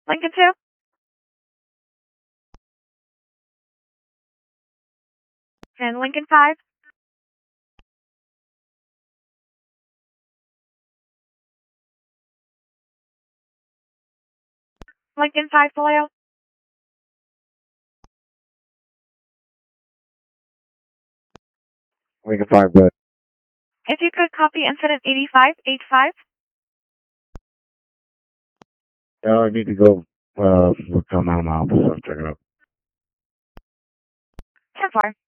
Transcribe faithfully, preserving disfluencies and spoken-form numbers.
Lincoln two. And Lincoln five. Lincoln five, Vallejo. Lincoln five, good. If you could copy incident eighty-five eighty-five. Uh, I need to go, uh, come out of my office. I'll check it out. ten four.